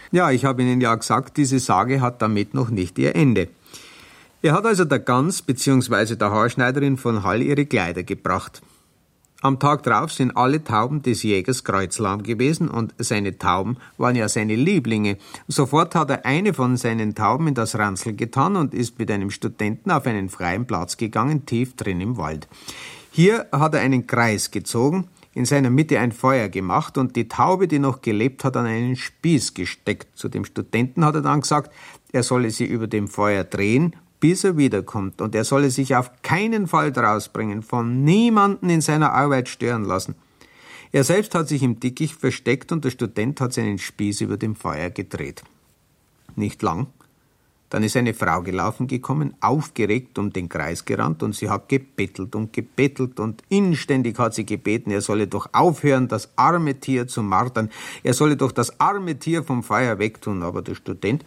Ja, ich habe Ihnen ja gesagt, diese Sage hat damit noch nicht ihr Ende. Er hat also der Gans bzw. der Haarschneiderin von Hall ihre Kleider gebracht. Am Tag drauf sind alle Tauben des Jägers kreuzlahm gewesen und seine Tauben waren ja seine Lieblinge. Sofort hat er eine von seinen Tauben in das Ranzel getan und ist mit einem Studenten auf einen freien Platz gegangen, tief drin im Wald. Hier hat er einen Kreis gezogen, in seiner Mitte ein Feuer gemacht und die Taube, die noch gelebt hat, an einen Spieß gesteckt. Zu dem Studenten hat er dann gesagt, er solle sie über dem Feuer drehen, bis er wiederkommt, und er solle sich auf keinen Fall draus bringen, von niemanden in seiner Arbeit stören lassen. Er selbst hat sich im Dickicht versteckt und der Student hat seinen Spieß über dem Feuer gedreht. Nicht lang, dann ist eine Frau gelaufen gekommen, aufgeregt um den Kreis gerannt, und sie hat gebettelt und inständig hat sie gebeten, er solle doch aufhören, das arme Tier zu martern, er solle doch das arme Tier vom Feuer wegtun, aber der Student